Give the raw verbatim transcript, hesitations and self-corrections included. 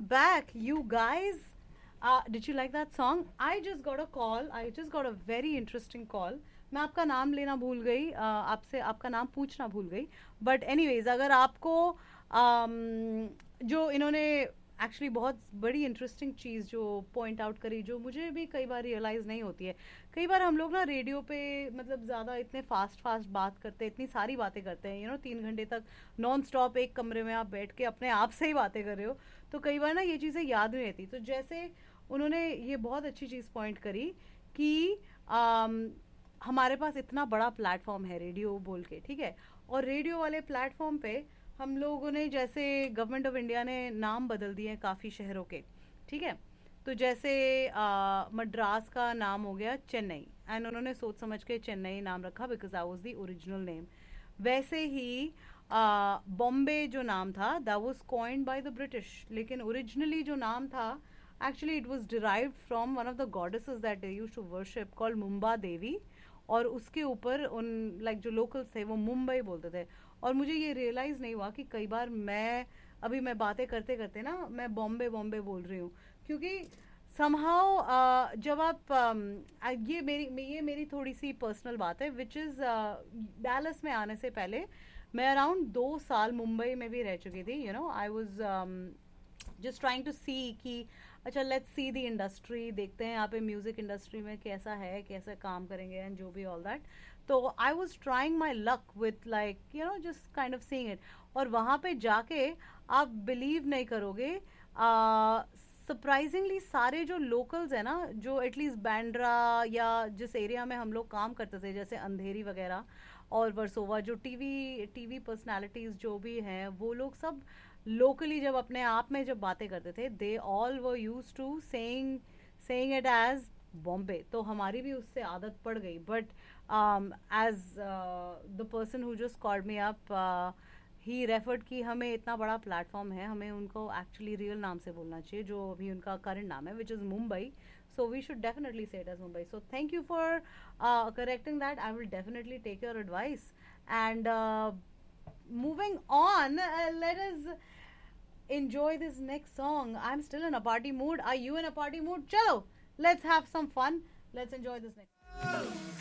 back, you guys. Uh, did you like that song? I just got a call. I just got a very interesting call. मैं आपका नाम लेना भूल गई, uh, आपसे आपका नाम पूछना भूल गई. बट एनीवेज, अगर आपको um, जो इन्होंने एक्चुअली बहुत बड़ी इंटरेस्टिंग चीज़ जो पॉइंट आउट करी, जो मुझे भी कई बार रियलाइज़ नहीं होती है. कई बार हम लोग ना रेडियो पे मतलब ज़्यादा इतने फास्ट फास्ट बात करते हैं, इतनी सारी बातें करते हैं, यू नो तीन घंटे तक नॉन स्टॉप एक कमरे में आप बैठ के अपने आप से ही बातें कर रहे हो, तो कई बार ना ये चीज़ें याद नहीं रहती. तो जैसे उन्होंने ये बहुत अच्छी चीज़ पॉइंट करी कि आम, हमारे पास इतना बड़ा प्लेटफॉर्म है रेडियो बोल के, ठीक है, और रेडियो वाले प्लेटफॉर्म पे हम लोगों ने, जैसे गवर्नमेंट ऑफ इंडिया ने नाम बदल दिए हैं काफ़ी शहरों के, ठीक है. तो जैसे आ, मद्रास का नाम हो गया चेन्नई, एंड उन्होंने सोच समझ के चेन्नई नाम रखा because that was the original name. वैसे ही बॉम्बे जो नाम था that was coined by the British, लेकिन ओरिजिनली जो नाम था actually it was derived from one of the goddesses that they used to worship called Mumba Devi, और उसके ऊपर उन लाइक like, जो लोकल्स थे वो मुंबई बोलते थे. और मुझे ये रियलाइज़ नहीं हुआ कि कई बार मैं अभी मैं बातें करते करते ना मैं बॉम्बे बॉम्बे बोल रही हूँ, क्योंकि समहाउ uh, जब आप uh, ये मेरी ये मेरी थोड़ी सी पर्सनल बात है, विच इज़ डैलस में आने से पहले मैं अराउंड दो साल मुंबई में भी रह चुकी थी. You know I was just trying to सी कि अच्छा लेट्स सी द इंडस्ट्री, देखते हैं यहाँ पे म्यूजिक इंडस्ट्री में कैसा है, कैसे काम करेंगे एंड जो भी ऑल दैट. तो I was trying my luck with like you know just kind of seeing it. और वहाँ पे जाके आप बिलीव नहीं करोगे, सरप्राइजिंगली uh, सारे जो लोकल्स हैं ना, जो एटलीस्ट बैंड्रा या जिस एरिया में हम लोग काम करते थे जैसे अंधेरी वगैरह और वर्सोवा, जो टीवी टीवी पर्सनालिटीज जो भी हैं, वो लोग सब लोकली जब अपने आप में जब बातें करते थे, they all were use to saying saying it as Bombay. तो हमारी भी उससे आदत पड़ गई. But as the person who just called me up, he referred कि हमें इतना बड़ा प्लेटफॉर्म है, हमें उनको एक्चुअली रियल नाम से बोलना चाहिए जो अभी उनका करंट नाम है, which is Mumbai. So we should definitely say it as Mumbai. So thank you for uh, correcting that. I will definitely take your advice. And uh, moving on, uh, let us enjoy this next song. I'm still in a party mood. Are you in a party mood? Chalo, let's have some fun. Let's enjoy this next.